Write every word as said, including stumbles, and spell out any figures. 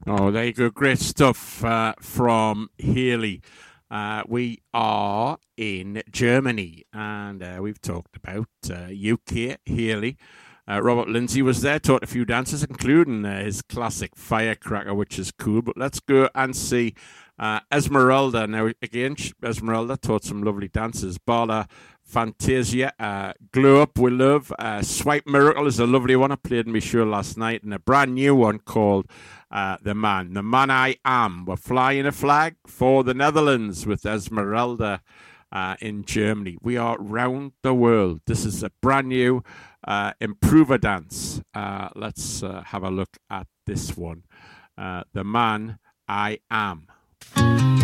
Oh, there you go. Great stuff uh, from Healy. Uh, we are in Germany, and uh, we've talked about uh, U K, Healy. Uh, Robert Lindsay was there, taught a few dances, including uh, his classic Firecracker, which is cool. But let's go and see uh, Esmeralda. Now, again, Esmeralda taught some lovely dances. Bala Fantasia, uh, Glow Up, we love. Uh, Swipe Miracle is a lovely one. I played in my show last night, and a brand new one called uh, The Man. The Man I Am. We're flying a flag for the Netherlands with Esmeralda uh, in Germany. We are round the world. This is a brand new uh, improver dance. Uh, let's uh, have a look at this one. Uh, the Man I Am.